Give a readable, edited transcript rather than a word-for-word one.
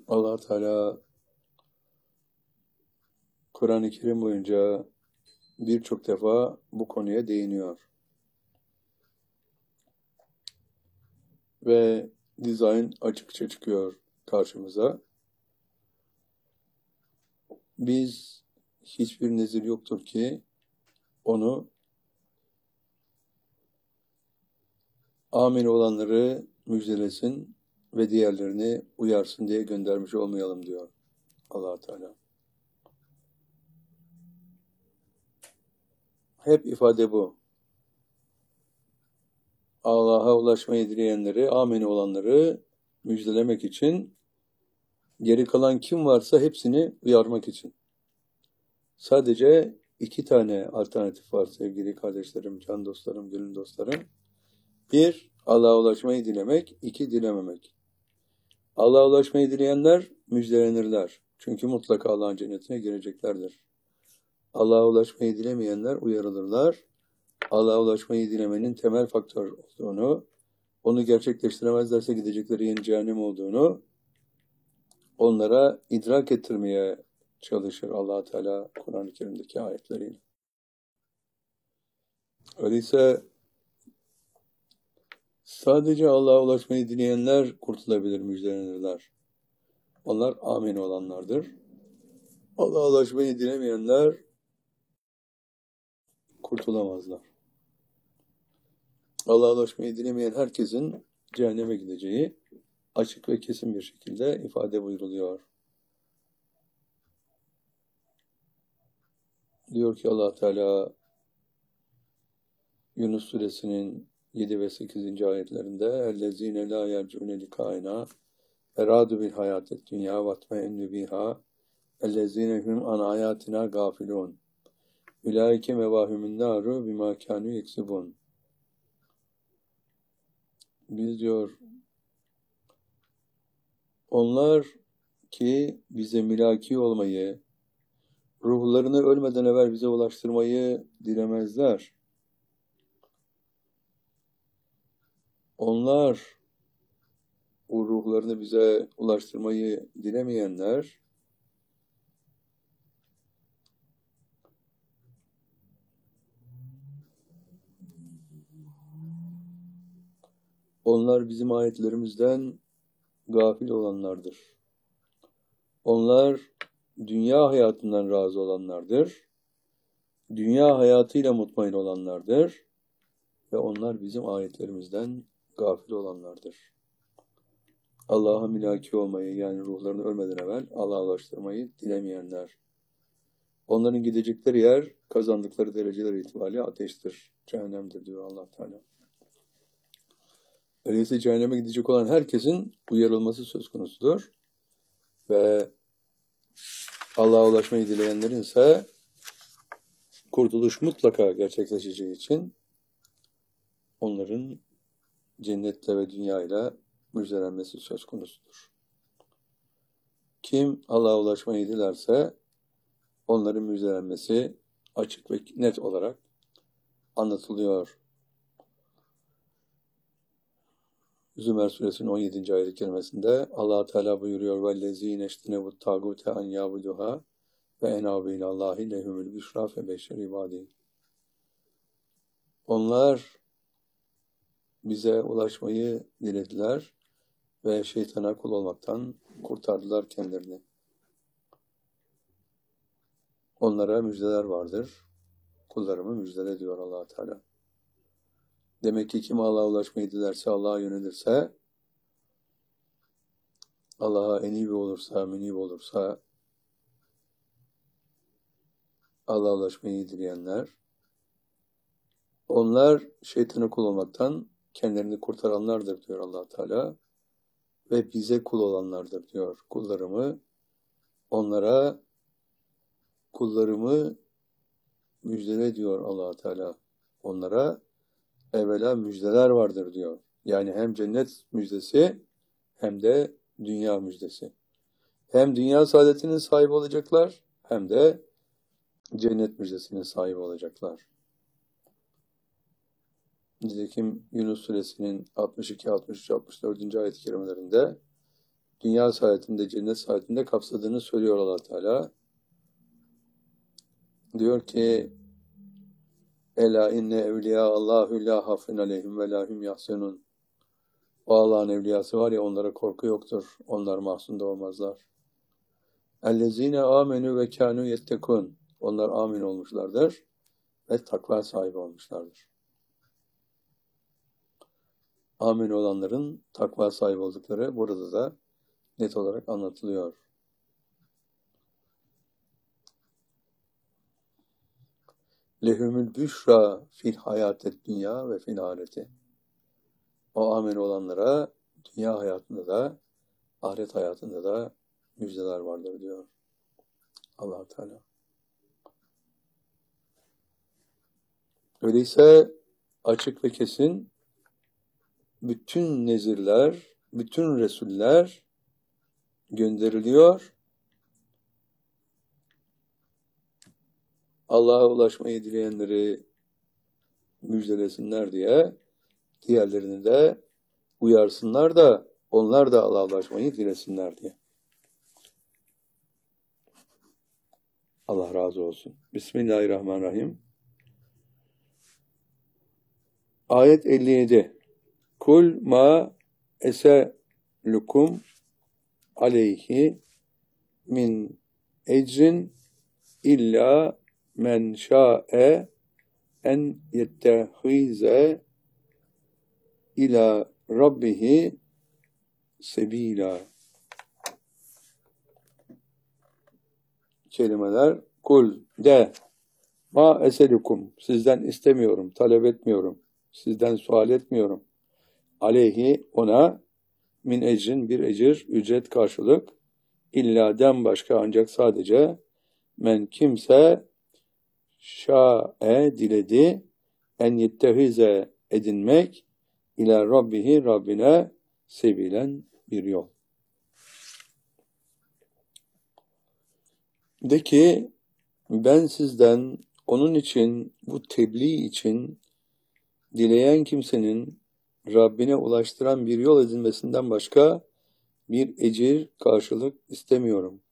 Allah Teala Kur'an-ı Kerim boyunca birçok defa bu konuya değiniyor. Ve dizayn açıkça çıkıyor karşımıza. Biz hiçbir nezir yoktur ki onu amin olanları müjdelesin ve diğerlerini uyarsın diye göndermiş olmayalım diyor Allah Teala. Hep ifade bu. Allah'a ulaşmayı dileyenleri, amin olanları müjdelemek için, geri kalan kim varsa hepsini uyarmak için. Sadece iki tane alternatif var sevgili kardeşlerim, can dostlarım, gönül dostlarım. Bir, Allah'a ulaşmayı dilemek. İki, dilememek. Allah'a ulaşmayı dileyenler müjdelenirler. Çünkü mutlaka Allah'ın cennetine gireceklerdir. Allah'a ulaşmayı dilemeyenler uyarılırlar. Allah'a ulaşmayı dilemenin temel faktör olduğunu, onu gerçekleştiremezlerse gidecekleri yerin cehennem olduğunu onlara idrak ettirmeye çalışır Allah Teala Kur'an-ı Kerim'deki ayetleriyle. Öyleyse sadece Allah'a ulaşmayı dileyenler kurtulabilir, müjdelenirler. Onlar amin olanlardır. Allah'a ulaşmayı dilemeyenler kurtulamazlar. Allah'a ulaşmayı dilemeyen herkesin cehenneme gideceği açık ve kesin bir şekilde ifade buyruluyor. Diyor ki Allah Teala Yunus suresinin 7 ve 8. ayetlerinde اَلَّذ۪ينَ لَا يَرْجُونَ لِقَائِنَا اَرَادُ بِالْحَيَاتِ الدُّنْيَا وَاتْمَئِنُّ بِهَا اَلَّذ۪ينَ هُمْ عَنْ آيَاتِنَا غَافِلُونَ اُولَٰئِكَ مَوَاهُمُ النَّارُ بِمَا كَانُوا يَكْسِبُونَ. Biz diyor, onlar ki bize milaki olmayı, ruhlarını ölmeden evvel bize ulaştırmayı dilemezler. Onlar, o ruhlarını bize ulaştırmayı dilemeyenler, onlar bizim ayetlerimizden gafil olanlardır. Onlar dünya hayatından razı olanlardır. Dünya hayatıyla mutmain olanlardır. Ve onlar bizim ayetlerimizden gafil olanlardır. Allah'a milaki olmayı, yani ruhlarını ölmeden evvel Allah'a ulaştırmayı dilemeyenler. Onların gidecekleri yer, kazandıkları dereceler itibariyle ateştir, cehennemdir diyor Allah Teala. Öyleyse cehenneme gidecek olan herkesin uyarılması söz konusudur. Ve Allah'a ulaşmayı dileyenlerin ise kurtuluş mutlaka gerçekleşeceği için onların cennetle ve dünyayla müjdelenmesi söz konusudur. Kim Allah'a ulaşmayı dilerse onların müjdelenmesi açık ve net olarak anlatılıyor. Zümer suresinin 17. ayet-i kerimesinde Allah Teala buyuruyor: "Vellezîne eştenebut tâgûte an yâbuduhâ ve enâbî ilallâhi lehumul büşrâ febeşşir ibâdî." Onlar bize ulaşmayı dilediler ve şeytana kul olmaktan kurtardılar kendilerini. Onlara müjdeler vardır. Kullarımı müjdele diyor Allah Teala. Demek ki kim Allah'a ulaşmayı dilerse, Allah'a yönelirse, Allah'a enîb olursa, münîb olursa, Allah'a ulaşmayı dileyenler, onlar şeytana kul olmaktan kendilerini kurtaranlardır diyor Allah Teala ve bize kul olanlardır diyor. Kullarımı müjdele diyor Allah Teala. Onlara evvela müjdeler vardır diyor. Yani hem cennet müjdesi hem de dünya müjdesi. Hem dünya saadetinin sahibi olacaklar hem de cennet müjdesinin sahibi olacaklar. Nitekim Yunus suresinin 62, 63, 64. ayet-i kerimelerinde dünya saadetinde, cennet saadetinde kapsadığını söylüyor Allah Teala. Diyor ki Ela inne evliya Allahu la hafun aleyhim ve la hum yahzenun. O Allah'ın evliyası var ya, onlara korku yoktur. Onlar mahzun da olmazlar. Ellezine amenu ve kanu yettekun. Onlar amin olmuşlardır ve takva sahibi olmuşlardır. Amin olanların takva sahibi oldukları burada da net olarak anlatılıyor. Lehumül büşra fil hayatet dünya ve fil ahireti. O amin olanlara dünya hayatında da ahiret hayatında da müjdeler vardır diyor Allah Teala. Öyleyse açık ve kesin bütün nezirler, bütün resuller gönderiliyor. Allah'a ulaşmayı dileyenleri müjdelesinler diye, diğerlerini de uyarsınlar da onlar da Allah'a ulaşmayı dilesinler diye. Allah razı olsun. Bismillahirrahmanirrahim. Ayet 57. Kul ma eselukum aleyhi min ecrin illa men şa'e en yettehize ila rabbihi sebila. Kelimeler kul de ma eselukum, sizden istemiyorum, talep etmiyorum, sizden sual etmiyorum. Aleyhi, ona, min ecrin, bir ecir, ücret karşılık, illa'den başka, ancak sadece men kimse şa'e diledi en yettehize edinmek ila rabbihi, Rabbine sebilen bir yol. De ki ben sizden onun için, bu tebliğ için dileyen kimsenin Rabbine ulaştıran bir yol edinmesinden başka bir ecir, karşılık istemiyorum.